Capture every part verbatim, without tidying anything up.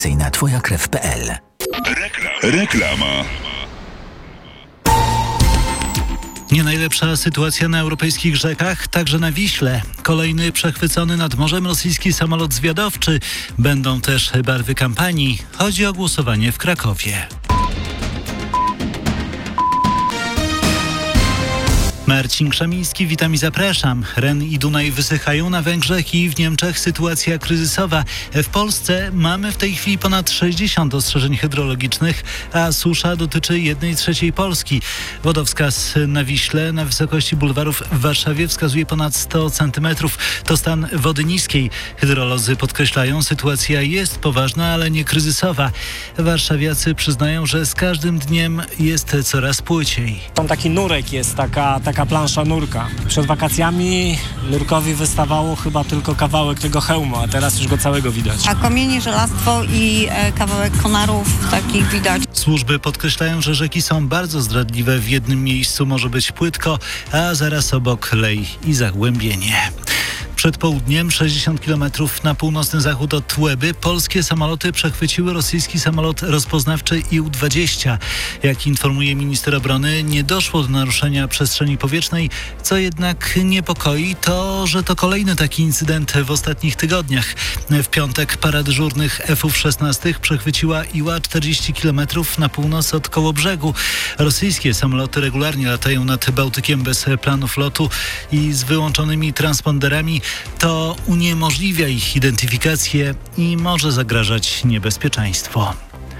na twoja krew kropka pe el. Reklama. Nie najlepsza sytuacja na europejskich rzekach, także na Wiśle. Kolejny przechwycony nad morzem rosyjski samolot zwiadowczy. Będą też barwy kampanii. Chodzi o głosowanie w Krakowie. Marcin Krzemiński, witam i zapraszam. Ren i Dunaj wysychają na Węgrzech i w Niemczech sytuacja kryzysowa. W Polsce mamy w tej chwili ponad sześćdziesiąt ostrzeżeń hydrologicznych, a susza dotyczy jednej trzeciej Polski. Wodowskaz na Wiśle na wysokości bulwarów w Warszawie wskazuje ponad sto centymetrów. To stan wody niskiej. Hydrolodzy podkreślają, sytuacja jest poważna, ale nie kryzysowa. Warszawiacy przyznają, że z każdym dniem jest coraz płyciej. Tam taki nurek jest, taka, taka plansza nurka. Przed wakacjami nurkowi wystawało chyba tylko kawałek tego hełmu, a teraz już go całego widać. A kamienie, żelastwo i e, kawałek konarów takich widać. Służby podkreślają, że rzeki są bardzo zdradliwe. W jednym miejscu może być płytko, a zaraz obok lej i zagłębienie. Przed południem, sześćdziesiąt kilometrów na północny zachód od Łeby, polskie samoloty przechwyciły rosyjski samolot rozpoznawczy I U dwadzieścia. Jak informuje minister obrony, nie doszło do naruszenia przestrzeni powietrznej. Co jednak niepokoi, to, że to kolejny taki incydent w ostatnich tygodniach. W piątek para dyżurnych F szesnaście przechwyciła I Ła czterdzieści kilometrów na północ od Kołobrzegu. Rosyjskie samoloty regularnie latają nad Bałtykiem bez planów lotu i z wyłączonymi transponderami. To uniemożliwia ich identyfikację i może zagrażać niebezpieczeństwo.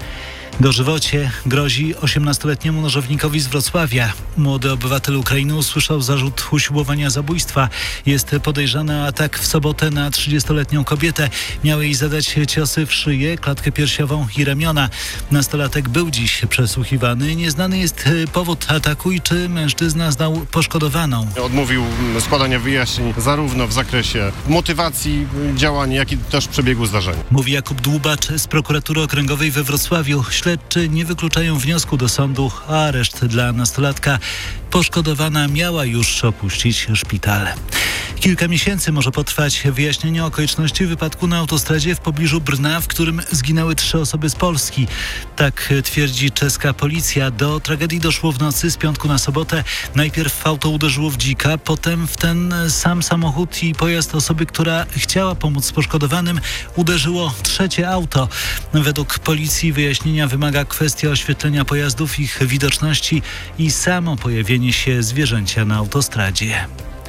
Dożywocie grozi osiemnastoletniemu nożownikowi z Wrocławia. Młody obywatel Ukrainy usłyszał zarzut usiłowania zabójstwa. Jest podejrzany o atak w sobotę na trzydziestoletnią kobietę. Miał jej zadać ciosy w szyję, klatkę piersiową i ramiona. Nastolatek był dziś przesłuchiwany. Nieznany jest powód ataku i czy mężczyzna znał poszkodowaną. Odmówił składania wyjaśnień zarówno w zakresie motywacji działań, jak i też przebiegu zdarzenia. Mówi Jakub Dłubacz z prokuratury okręgowej we Wrocławiu. Śledczy nie wykluczają wniosku do sądu o areszt dla nastolatka. Poszkodowana miała już opuścić szpital. Kilka miesięcy może potrwać wyjaśnienie okoliczności wypadku na autostradzie w pobliżu Brna, w którym zginęły trzy osoby z Polski. Tak twierdzi czeska policja. Do tragedii doszło w nocy z piątku na sobotę. Najpierw auto uderzyło w dzika, potem w ten sam samochód i pojazd osoby, która chciała pomóc poszkodowanym, uderzyło trzecie auto. Według policji wyjaśnienia wymaga kwestia oświetlenia pojazdów, ich widoczności i samo pojawienie się zwierzęcia na autostradzie.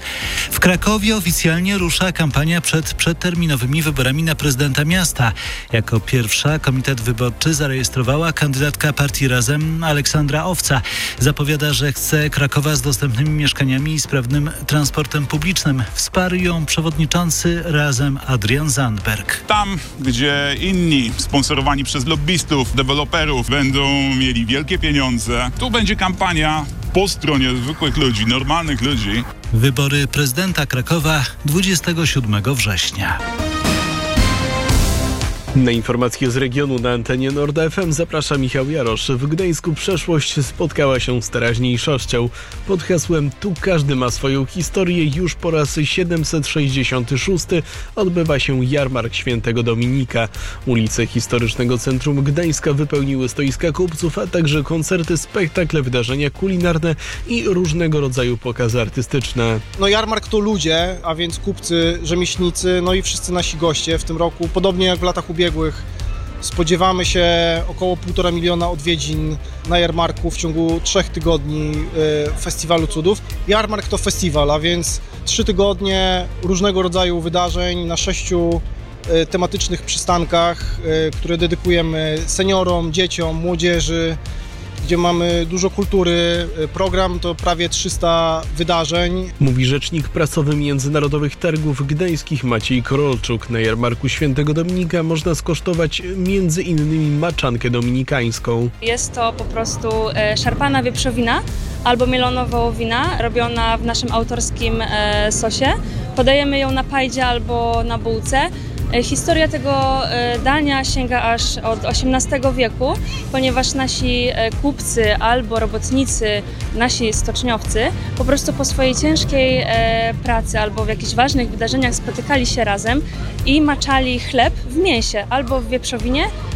W Krakowie oficjalnie rusza kampania przed przedterminowymi wyborami na prezydenta miasta. Jako pierwsza komitet wyborczy zarejestrowała kandydatka partii Razem Aleksandra Owca. Zapowiada, że chce Krakowa z dostępnymi mieszkaniami i sprawnym transportem publicznym. Wsparł ją przewodniczący Razem Adrian Zandberg. Tam, gdzie inni, sponsorowani przez lobbystów, deweloperów, będą mieli wielkie pieniądze, tu będzie kampania po stronie zwykłych ludzi, normalnych ludzi. Wybory prezydenta Krakowa dwudziestego siódmego września. Na informacje z regionu na antenie Nord F M zaprasza Michał Jarosz. W Gdańsku przeszłość spotkała się z teraźniejszością. Pod hasłem "Tu każdy ma swoją historię" już po raz siedemset sześćdziesiąty szósty odbywa się jarmark Świętego Dominika. Ulice historycznego centrum Gdańska wypełniły stoiska kupców, a także koncerty, spektakle, wydarzenia kulinarne i różnego rodzaju pokazy artystyczne. No jarmark to ludzie, a więc kupcy, rzemieślnicy, no i wszyscy nasi goście w tym roku, podobnie jak w latach ubiegłych. Spodziewamy się około półtora miliona odwiedzin na jarmarku w ciągu trzech tygodni Festiwalu Cudów. Jarmark to festiwal, a więc trzy tygodnie różnego rodzaju wydarzeń na sześciu tematycznych przystankach, które dedykujemy seniorom, dzieciom, młodzieży, gdzie mamy dużo kultury. Program to prawie trzysta wydarzeń. Mówi rzecznik prasowy Międzynarodowych Targów Gdańskich Maciej Korolczuk. Na jarmarku Świętego Dominika można skosztować między innymi maczankę dominikańską. Jest to po prostu szarpana wieprzowina albo mielona wołowina robiona w naszym autorskim sosie. Podajemy ją na pajdzie albo na bułce. Historia tego dania sięga aż od osiemnastego wieku, ponieważ nasi kupcy albo robotnicy, nasi stoczniowcy po prostu po swojej ciężkiej pracy albo w jakichś ważnych wydarzeniach spotykali się razem i maczali chleb w mięsie albo w wieprzowinie,